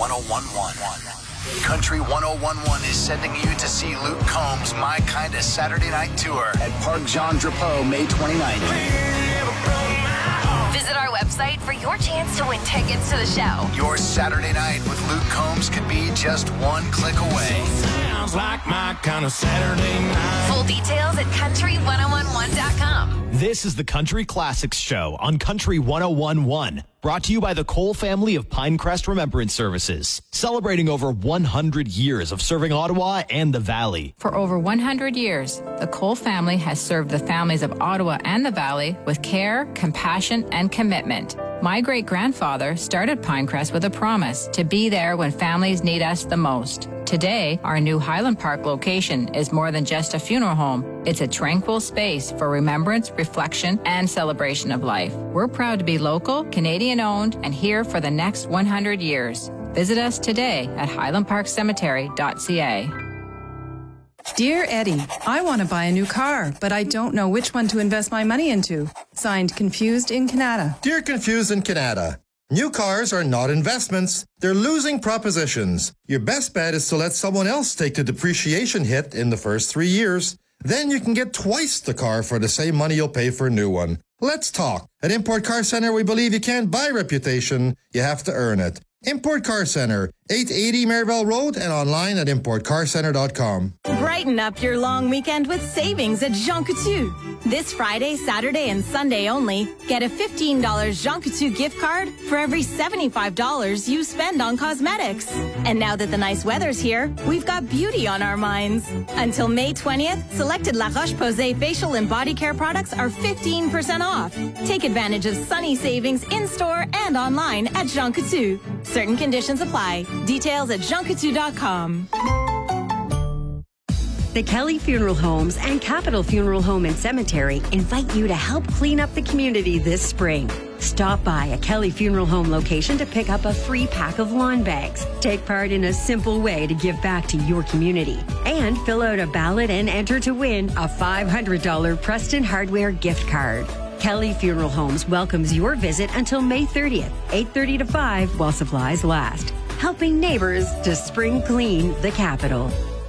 1011. Country 1011 is sending you to see Luke Combs' My Kinda Saturday Night Tour at Parc Jean Drapeau, May 29th. Visit our website for your chance to win tickets to the show. Your Saturday night with Luke Combs could be just one click away. Sounds like my kind of Saturday night. Full details at country1011.com. This is the Country Classics Show on Country 1011. Brought to you by the Cole family of Pinecrest Remembrance Services, celebrating over 100 years of serving Ottawa and the Valley. For over 100 years, the Cole family has served the families of Ottawa and the Valley with care, compassion, and commitment. My great-grandfather started Pinecrest with a promise to be there when families need us the most. Today, our new Highland Park location is more than just a funeral home. It's a tranquil space for remembrance, reflection, and celebration of life. We're proud to be local, Canadian-owned, and here for the next 100 years. Visit us today at highlandparkcemetery.ca. Dear Eddie, I want to buy a new car, but I don't know which one to invest my money into. Signed, Confused in Canada. Dear Confused in Canada, new cars are not investments. They're losing propositions. Your best bet is to let someone else take the depreciation hit in the first 3 years. Then you can get twice the car for the same money you'll pay for a new one. Let's talk. At Import Car Center, we believe you can't buy reputation. You have to earn it. Import Car Center, 880 Maribel Road, and online at importcarcenter.com. Brighten up your long weekend with savings at Jean Coutu. This Friday, Saturday, and Sunday only, get a $15 Jean Coutu gift card for every $75 you spend on cosmetics. And now that the nice weather's here, we've got beauty on our minds. Until May 20th, selected La Roche-Posay facial and body care products are 15% off. Take advantage of sunny savings in-store and online at Jean Coutu. Certain conditions apply. Details at jeancoutu.com. The Kelly Funeral Homes and Capital Funeral Home and Cemetery invite you to help clean up the community this spring. Stop by a Kelly Funeral Home location to pick up a free pack of lawn bags. Take part in a simple way to give back to your community. And fill out a ballot and enter to win a $500 Preston Hardware gift card. Kelly Funeral Homes welcomes your visit until May 30th, 8:30 to 5 while supplies last. Helping neighbors to spring clean the capital.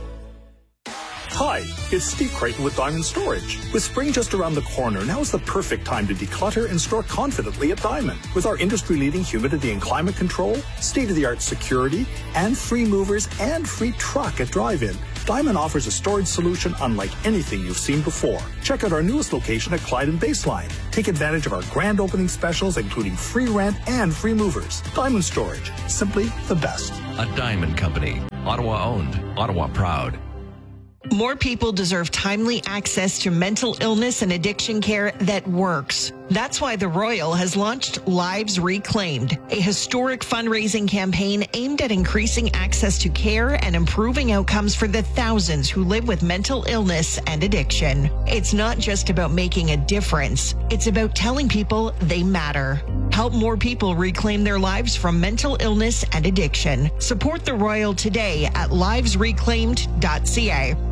Hi, it's Steve Creighton with Diamond Storage. With spring just around the corner, now is the perfect time to declutter and store confidently at Diamond. With our industry-leading humidity and climate control, state-of-the-art security, and free movers and free truck at drive-in, Diamond offers a storage solution unlike anything you've seen before. Check out our newest location at Clyde and Baseline. Take advantage of our grand opening specials, including free rent and free movers. Diamond Storage, simply the best. A Diamond Company. Ottawa owned, Ottawa proud. More people deserve timely access to mental illness and addiction care that works. That's why the Royal has launched Lives Reclaimed, a historic fundraising campaign aimed at increasing access to care and improving outcomes for the thousands who live with mental illness and addiction. It's not just about making a difference. It's about telling people they matter. Help more people reclaim their lives from mental illness and addiction. Support the Royal today at livesreclaimed.ca.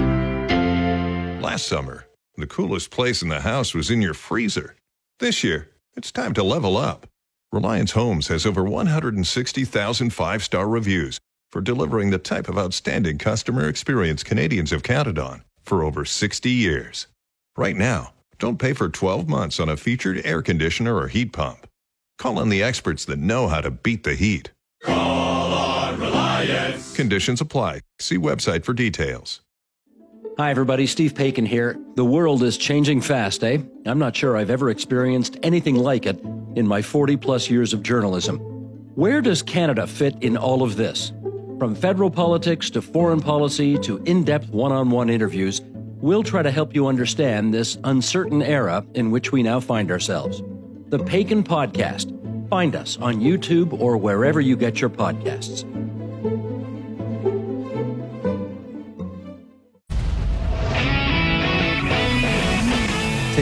Last summer, the coolest place in the house was in your freezer. This year, it's time to level up. Reliance Homes has over 160,000 five-star reviews for delivering the type of outstanding customer experience Canadians have counted on for over 60 years. Right now, don't pay for 12 months on a featured air conditioner or heat pump. Call on the experts that know how to beat the heat. Call on Reliance. Conditions apply. See website for details. Hi, everybody. Steve Paikin here. The world is changing fast, eh? I'm not sure I've ever experienced anything like it in my 40-plus years of journalism. Where does Canada fit in all of this? From federal politics to foreign policy to in-depth one-on-one interviews, we'll try to help you understand this uncertain era in which we now find ourselves. The Paikin Podcast. Find us on YouTube or wherever you get your podcasts.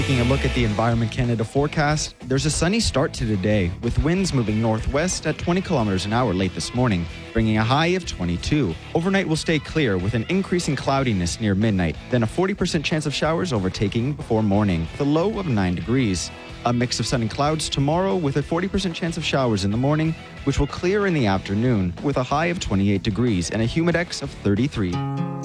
Taking a look at the Environment Canada forecast, there's a sunny start to today, with winds moving northwest at 20 kilometers an hour late this morning, bringing a high of 22. Overnight will stay clear with an increasing cloudiness near midnight, then a 40% chance of showers overtaking before morning, with a low of 9 degrees. A mix of sun and clouds tomorrow with a 40% chance of showers in the morning, which will clear in the afternoon with a high of 28 degrees and a humidex of 33.